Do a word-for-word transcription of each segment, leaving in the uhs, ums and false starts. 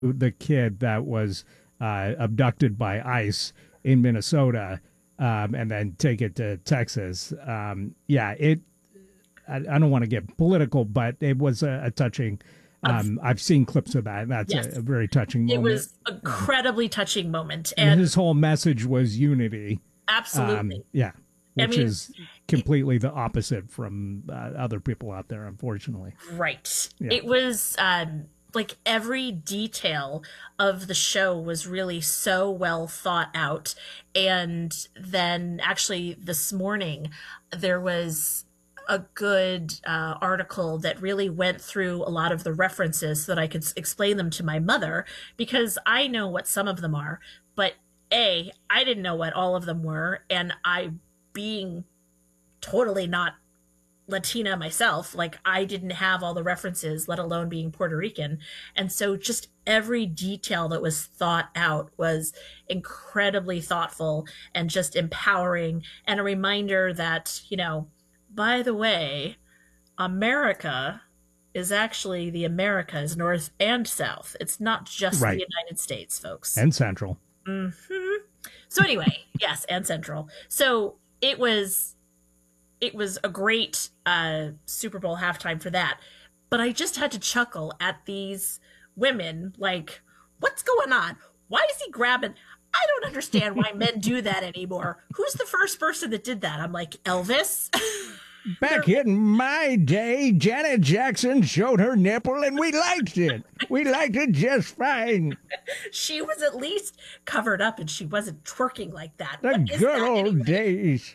the kid that was uh, abducted by ICE in Minnesota, um, and then take it to Texas. Um, yeah, it. I, I don't want to get political, but it was a, a touching. Um, I've seen clips of that. That's yes. a, a very touching moment. It was an incredibly touching moment. And, and his whole message was unity. Absolutely. Um, yeah. Which I mean, is completely the opposite from uh, other people out there, unfortunately. Right. Yeah. It was um, like every detail of the show was really so well thought out. And then actually this morning, there was a good uh, article that really went through a lot of the references so that I could s- explain them to my mother, because I know what some of them are, but A, I didn't know what all of them were. And I, being totally not Latina myself, like I didn't have all the references, let alone being Puerto Rican. And so just every detail that was thought out was incredibly thoughtful and just empowering, and a reminder that, you know, by the way, America is actually the Americas, North and South. It's not just right. the United States, folks. And Central. Mm-hmm. So anyway, yes, and Central. So it was, it was a great uh, Super Bowl halftime for that. But I just had to chuckle at these women, like, what's going on? Why is he grabbing? I don't understand why men do that anymore. Who's the first person that did that? I'm like, Elvis? Back in my day, Janet Jackson showed her nipple and we liked it. We liked it just fine. She was at least covered up and she wasn't twerking like that. The What good is that old anyway? days.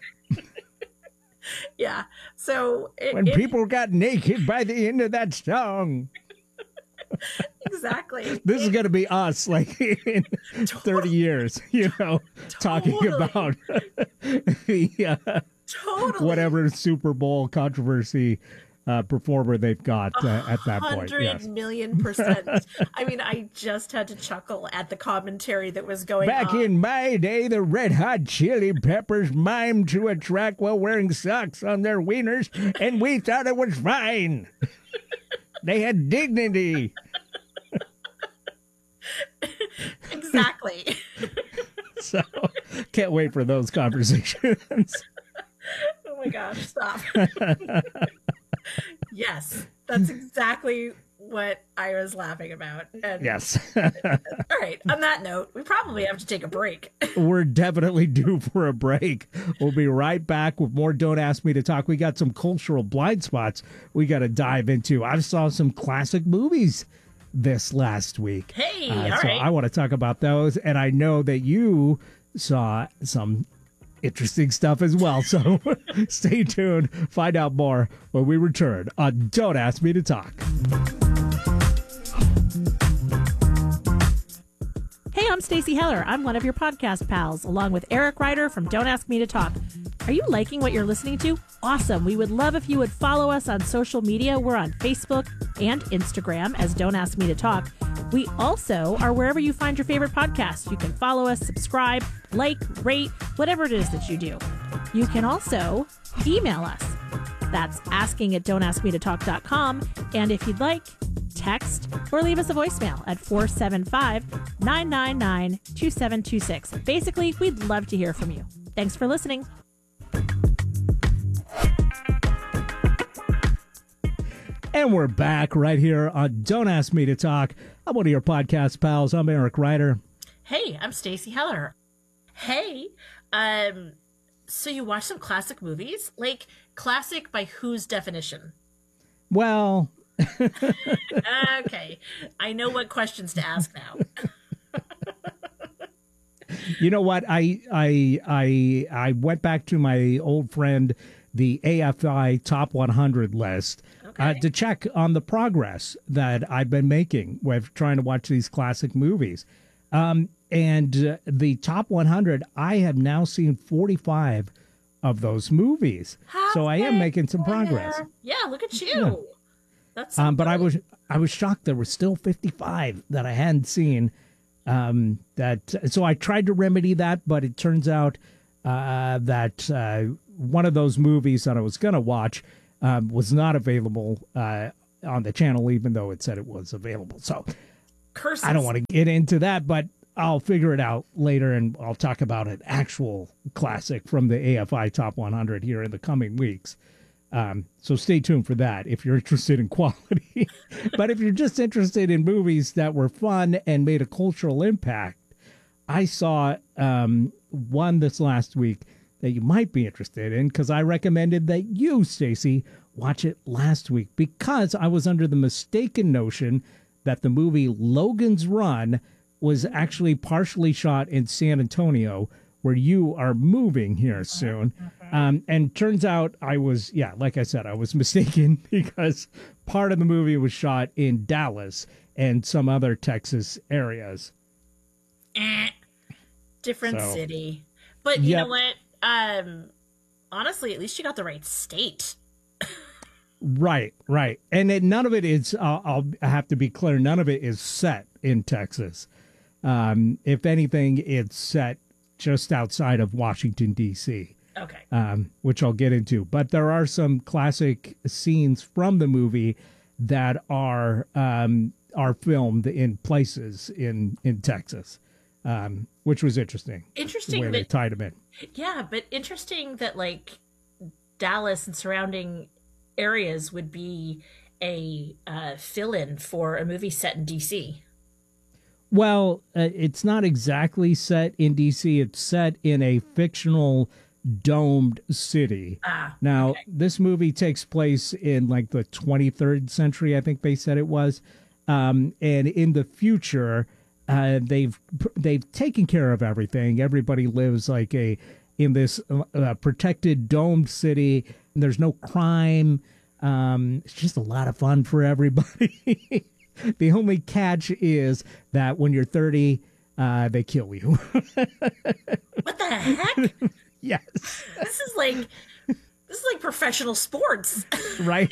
Yeah. So it, when it, people got naked by the end of that song. Exactly. This it, is going to be us like in thirty years, you know, talking totally. about the uh, Totally. whatever Super Bowl controversy uh, performer they've got uh, at that point. Hundred Yes. million percent. I mean, I just had to chuckle at the commentary that was going Back on. in my day, the Red Hot Chili Peppers mimed to a track while wearing socks on their wieners, and we thought it was fine. They had dignity. Exactly. So, can't wait for those conversations. Oh my gosh, stop. Yes, that's exactly what I was laughing about. And Yes. all right, on that note, we probably have to take a break. We're definitely due for a break. We'll be right back with more Don't Ask Me to Talk. We got some cultural blind spots we got to dive into. I saw some classic movies this last week. Hey, uh, all so right. I want to talk about those, and I know that you saw some interesting stuff as well. So stay tuned. Find out more when we return on Don't Ask Me to Talk. Hey, I'm Stacey Heller. I'm one of your podcast pals, along with Eric Ryder from Don't Ask Me to Talk. Are you liking what you're listening to? Awesome. We would love if you would follow us on social media. We're on Facebook and Instagram as Don't Ask Me to Talk. We also are wherever you find your favorite podcast. You can follow us, subscribe, like, rate, whatever it is that you do. You can also email us. That's asking at don't ask me to talk dot com. And if you'd like, text or leave us a voicemail at four seven five, nine nine nine, two seven two six. Basically, we'd love to hear from you. Thanks for listening. And we're back right here on Don't Ask Me to Talk. I'm one of your podcast pals. I'm Eric Ryder. Hey, I'm Stacey Heller. Hey, um, so you watch some classic movies? Like, classic by whose definition? Well, Okay, I know what questions to ask now. you know what? I I I I went back to my old friend, the A F I Top one hundred list, Okay. uh, to check on the progress that I've been making with trying to watch these classic movies. Um, and uh, the top one hundred, I have now seen forty-five of those movies. So I am making some progress. Yeah, look at you. Yeah. That's Um, but I great. was I was shocked there were still fifty-five that I hadn't seen. Um, that so I tried to remedy that, but it turns out uh, that uh, one of those movies that I was going to watch um, was not available uh, on the channel, even though it said it was available. So Curses. I don't want to get into that, but I'll figure it out later, and I'll talk about an actual classic from the A F I Top one hundred here in the coming weeks. Um, so stay tuned for that if you're interested in quality. But if you're just interested in movies that were fun and made a cultural impact, I saw um, one this last week that you might be interested in, because I recommended that you, Stacy, watch it last week, because I was under the mistaken notion that the movie Logan's Run was actually partially shot in San Antonio, where you are moving here soon. Um, and turns out I was, yeah, like I said, I was mistaken, because part of the movie was shot in Dallas and some other Texas areas. Eh, different So, city. But you yep. know what? Um, honestly, at least you got the right state. Right, right. And it, none of it is, uh, I'll have to be clear, none of it is set in Texas. Um, if anything, it's set just outside of Washington, D C, Okay. um, which I'll get into. But there are some classic scenes from the movie that are um, are filmed in places in, in Texas, um, which was interesting. Interesting the way they that- tied them in. Yeah, but interesting that like Dallas and surrounding areas would be a uh, fill-in for a movie set in D C. Well, uh, it's not exactly set in D C. It's set in a fictional domed city. Ah, Now, okay. this movie takes place in like the twenty-third century, I think they said it was. Um, and in the future, uh, they've they've taken care of everything. Everybody lives like a in this uh, protected domed city. There's no crime. Um, it's just a lot of fun for everybody. The only catch is that when you're thirty, uh, they kill you. What the heck? Yes. This is like this is like professional sports. Right.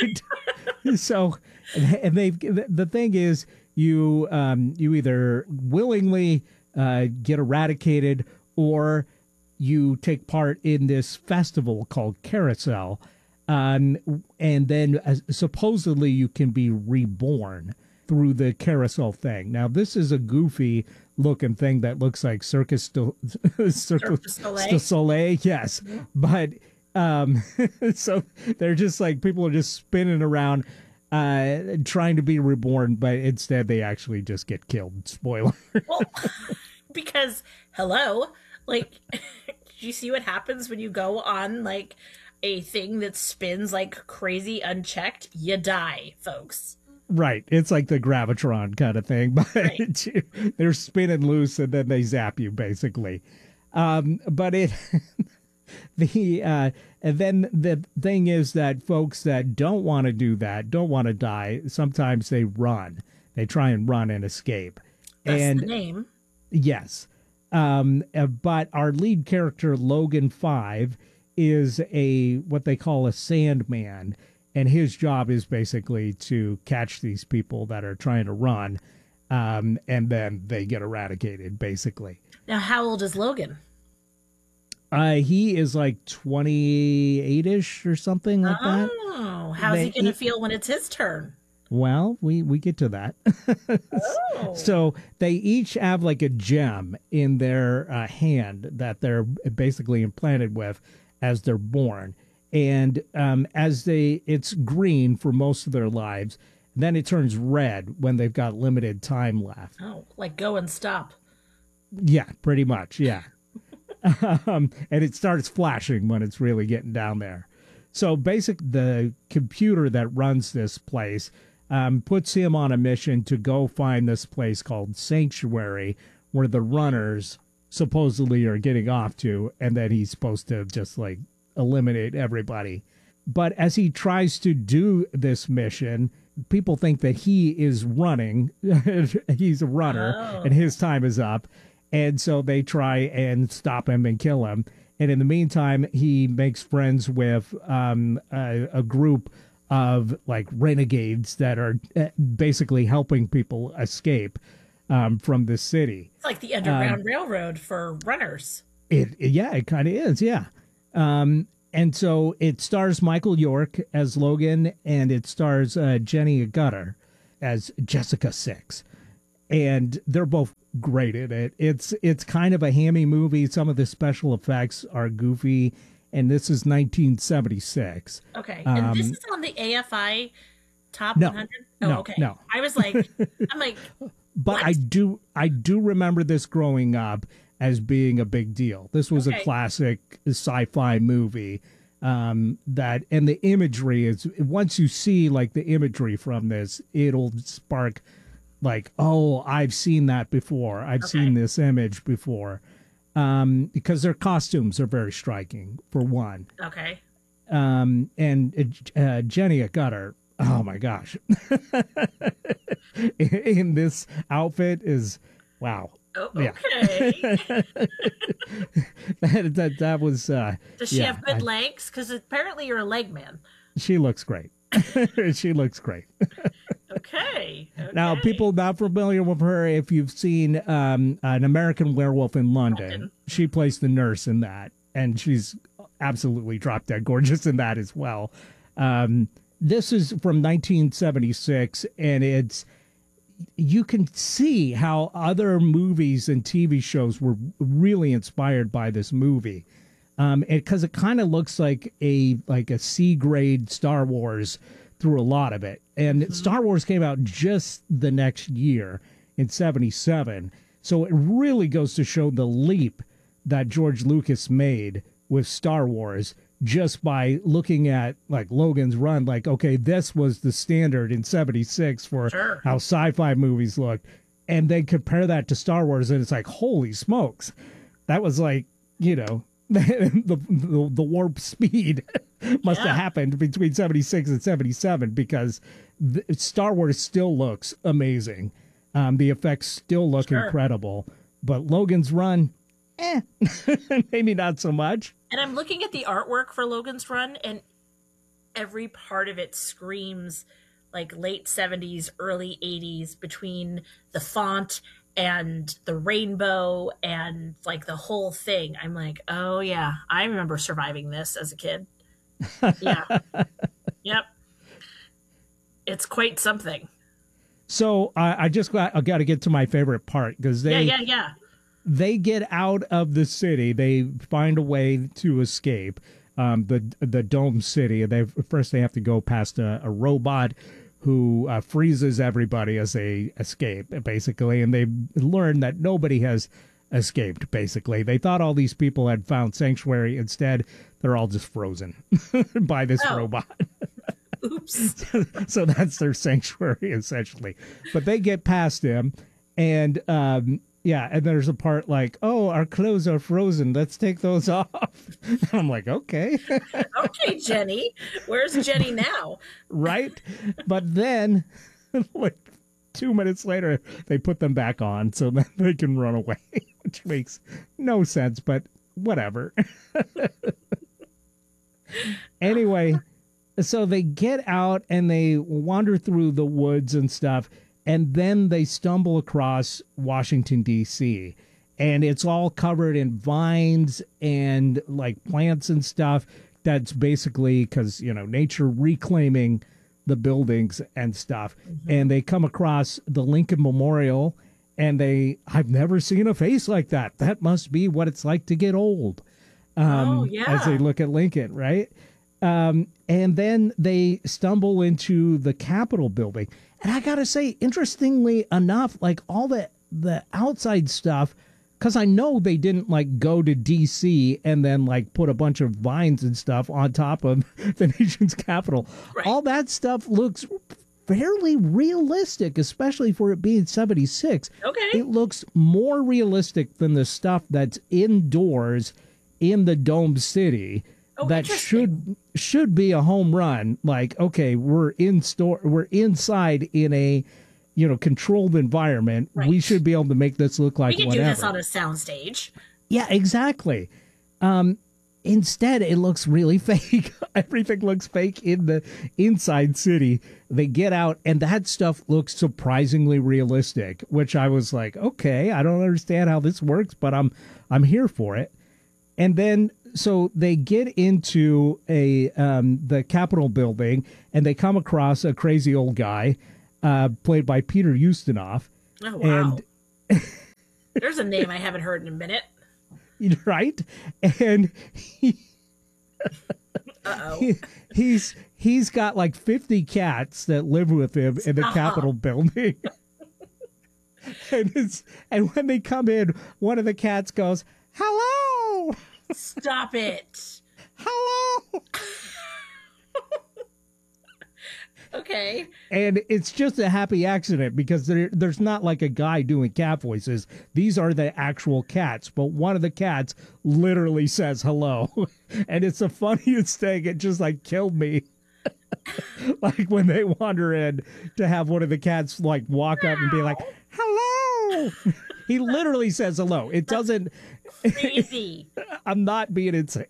So, and they the thing is, you um, you either willingly uh, get eradicated, or you take part in this festival called Carousel, um, and then uh, supposedly you can be reborn through the carousel thing. Now, this is a goofy looking thing that looks like Circus du, Circus du Soleil? du Soleil, yes. But um, so they're just like, people are just spinning around uh, trying to be reborn, but instead they actually just get killed. Spoiler. Well, because hello, like, do you see what happens when you go on like a thing that spins like crazy unchecked? You die, folks. Right. It's like the Gravitron kind of thing, but Right. they're spinning loose and then they zap you, basically. Um, but it, the, uh, and then the thing is that folks that don't want to do that, don't want to die, sometimes they run. They try and run and escape. That's and the name. Yes. Um, uh, but our lead character, Logan Five, is a, what they call a Sandman. And his job is basically to catch these people that are trying to run, um, and then they get eradicated, basically. Now, how old is Logan? Uh, he is like twenty-eight-ish or something like that. Oh, how's They- he going to he- feel when it's his turn? Well, we, we get to that. Oh. So they each have like a gem in their uh, hand that they're basically implanted with as they're born. And um, as they, it's green for most of their lives. Then it turns red when they've got limited time left. Oh, like go and stop. Yeah, pretty much. Yeah. um, and it starts flashing when it's really getting down there. So basic, the computer that runs this place um, puts him on a mission to go find this place called Sanctuary, where the runners supposedly are getting off to, and then he's supposed to just like eliminate everybody. But as he tries to do this mission, people think that he is running. He's a runner, Oh. and his time is up. And so they try and stop him and kill him. And in the meantime, he makes friends with um, a, a group of like renegades that are uh, basically helping people escape um, from the city. It's like the Underground Railroad for runners. It, yeah, it kind of is. Yeah. Um, and so it stars Michael York as Logan, and it stars uh, Jenny Agutter as Jessica Six. and they're both great in it. It's it's kind of a hammy movie. Some of the special effects are goofy, and this is nineteen seventy-six. Okay, and Um, this is on the A F I top no, one hundred. Oh, no, okay. no. I was like, I'm like, But what? I do I do remember this growing up as being a big deal. This was Okay. a classic sci-fi movie. Um, that and the imagery is once you see like the imagery from this, it'll spark like, oh, I've seen that before. I've Okay. seen this image before. Um, because their costumes are very striking, for one. Okay. Um, and uh, Jenny Agutter, oh my gosh, in, in this outfit is wow. Oh, Yeah. okay. that, that that was. Uh, Does she yeah, have good I- legs? Because apparently you're a leg man. She looks great. She looks great. Okay. okay. Now, people not familiar with her, if you've seen um, An American Werewolf in London, London. she plays the nurse in that, and she's absolutely drop dead gorgeous in that as well. Um, this is from nineteen seventy-six, and it's you can see how other movies and T V shows were really inspired by this movie, um, because it kind of looks like a like a C grade Star Wars through a lot of it. And Star Wars came out just the next year in seventy-seven, so it really goes to show the leap that George Lucas made with Star Wars just by looking at like Logan's Run, like, okay, this was the standard in seventy-six for Sure. how sci-fi movies looked, and then compare that to Star Wars, and it's like, holy smokes, that was like, you know, the the, the warp speed must Yeah. have happened between seventy-six and seventy-seven, because the, Star Wars still looks amazing. Um, the effects still look Sure. incredible, but Logan's Run, eh, maybe not so much. And I'm looking at the artwork for Logan's Run, and every part of it screams like late seventies, early eighties, between the font and the rainbow and like the whole thing. I'm like, oh yeah, I remember surviving this as a kid. Yeah. Yep. It's quite something. So I I just got, I got to get to my favorite part, because they Yeah, yeah, yeah. they get out of the city. They find a way to escape um, the the dome city. They first they have to go past a, a robot who uh, freezes everybody as they escape, basically, and they learn that nobody has escaped. Basically, they thought all these people had found sanctuary. Instead, they're all just frozen by this Oh. robot. Oops. So that's their sanctuary, essentially. But they get past him, and um, yeah, and there's a part like, oh, our clothes are frozen. Let's take those off. And I'm like, okay, Okay, Jenny. Where's Jenny now? right. But then, like two minutes later, they put them back on so that they can run away, which makes no sense, but whatever. Anyway, so they get out and they wander through the woods and stuff, and then they stumble across Washington, D C, and it's all covered in vines and like plants and stuff. That's basically because, you know, nature reclaiming the buildings and stuff. And they come across the Lincoln Memorial, and they, I've never seen a face like that. That must be what it's like to get old. Um, Oh, yeah. As they look at Lincoln, right? Um, and then they stumble into the Capitol building. And I got to say, interestingly enough, like all the, the outside stuff, because I know they didn't like go to D C and then like put a bunch of vines and stuff on top of the nation's capital. Right. All that stuff looks fairly realistic, especially for it being seventy-six. Okay. It looks more realistic than the stuff that's indoors in the Dome City. Oh, that interesting. should should be a home run. Like, okay, we're in store, we're inside in a, you know, controlled environment. Right. We should be able to make this look like We can whatever. do this on a soundstage. Yeah, exactly. Um, instead, it looks really fake. Everything looks fake in the inside city. They get out, and that stuff looks surprisingly realistic, which I was like, okay, I don't understand how this works, but I'm I'm here for it. And then, so they get into a um, the Capitol building, and they come across a crazy old guy, uh, played by Peter Ustinov. Oh, wow. And there's a name I haven't heard in a minute. Right? And he, Uh-oh. he he's he's got like fifty cats that live with him in the Stop. Capitol building. and it's, and when they come in, one of the cats goes, "Hello." Stop it. Hello. Okay. And it's just a happy accident because there, there's not like a guy doing cat voices. These are the actual cats. But one of the cats literally says hello. And it's the funniest thing. It just like killed me. Like when they wander in to have one of the cats like walk up and be like, hello. He literally says hello. It doesn't. Crazy. I'm not being insane.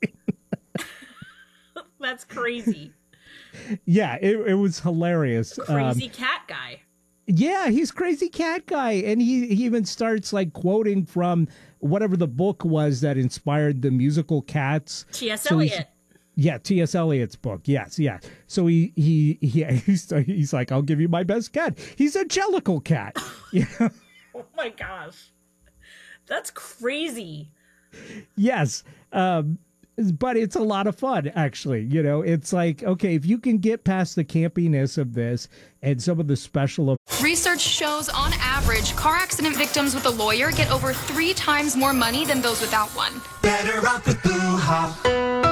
That's crazy. Yeah, it, it was hilarious. Crazy Um, cat guy. Yeah, he's crazy cat guy. And he, he even starts like quoting from whatever the book was that inspired the musical Cats. T S. So he's- Eliot. Yeah, T S. Eliot's book. Yes, yeah. So he he he he's, he's like, I'll give you my best cat. He's a jellicle cat. Yeah. Oh my gosh. That's crazy. Yes. Um, but it's a lot of fun, actually. You know, it's like, okay, if you can get past the campiness of this and some of the special. Research shows on average, car accident victims with a lawyer get over three times more money than those without one. Better off with Boo Hop.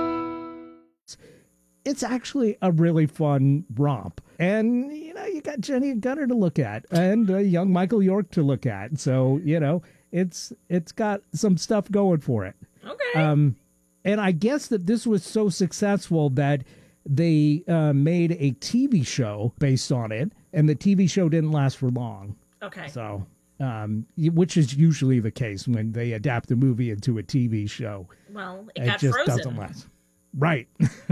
It's actually a really fun romp. And, you know, you got Jenny and Gunner to look at and uh, young Michael York to look at. So, you know, it's it's got some stuff going for it. Okay. Um, and I guess that this was so successful that they uh, made a T V show based on it. And the T V show didn't last for long. okay. So, um, which is usually the case when they adapt a movie into a T V show. Well, it, It got just frozen. doesn't last. Right.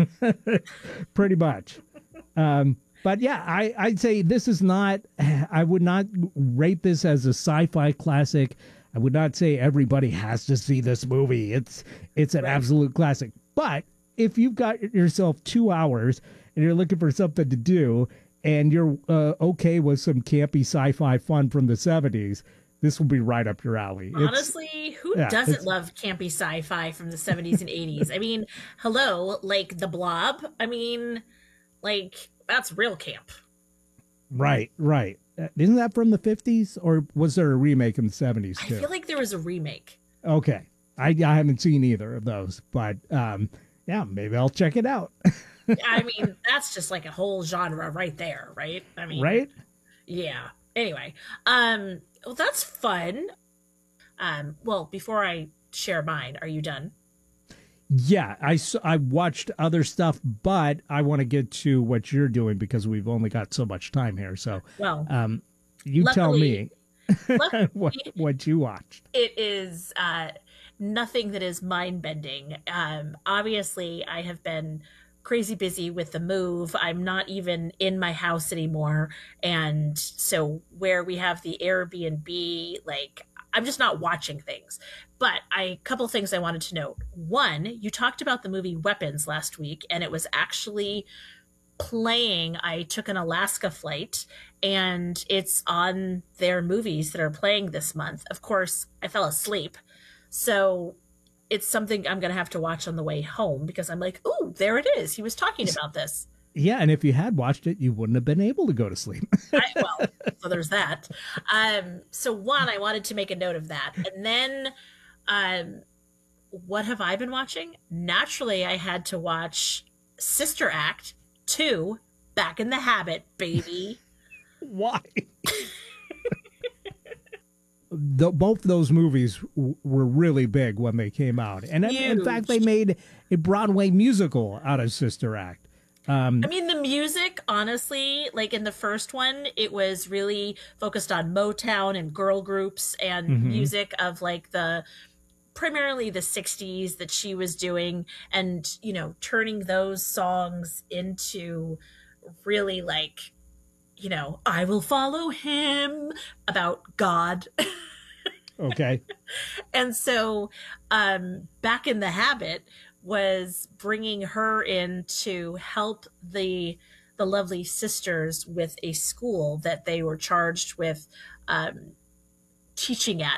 Pretty much. Um, but yeah, I, I'd say this is not, I would not rate this as a sci-fi classic. I would not say everybody has to see this movie. It's, it's an Right. absolute classic. But if you've got yourself two hours and you're looking for something to do and you're uh, okay with some campy sci-fi fun from the seventies, this will be right up your alley. It's- Honestly, who yeah, doesn't it's- love campy sci-fi from the seventies and eighties? I mean, hello, like The Blob. I mean, like, that's real camp. Right, right. Uh, Isn't that from the fifties, or was there a remake in the seventies I too? feel like there was a remake. Okay, I, I haven't seen either of those, but um, yeah, maybe I'll check it out. I mean, that's just like a whole genre right there, right? I mean, Right? Yeah. Anyway, um, well, that's fun. Um, well, before I share mine, are you done? Yeah, I, s- I watched other stuff, but I want to get to what you're doing because we've only got so much time here. So Well, um, you tell me luckily- luckily, what what you watched. it is uh, nothing that is mind bending. Um, obviously, I have been crazy busy with the move. I'm not even in my house anymore. And so, where we have the Airbnb, like, I'm just not watching things. But I, a couple things I wanted to note. One, you talked about the movie Weapons last week, and it was actually playing. I took an Alaska flight, and it's on their movies that are playing this month. Of course, I fell asleep. So it's something I'm going to have to watch on the way home because I'm like, ooh, there it is. He was talking about this. Yeah, and if you had watched it, you wouldn't have been able to go to sleep. I, well, so there's that. Um, so one, I wanted to make a note of that. And then um, what have I been watching? Naturally, I had to watch Sister Act two, Back in the Habit, baby. Why? the, both those movies w- were really big when they came out. And in- in fact, they Huge. made a Broadway musical out of Sister Act. Um, I mean, the music, honestly, like in the first one, it was really focused on Motown and girl groups and Mhm. music of like the primarily the sixties that she was doing, and, you know, turning those songs into really like, you know, I will follow him about God. okay. And so um, Back in the Habit was bringing her in to help the the lovely sisters with a school that they were charged with um, teaching at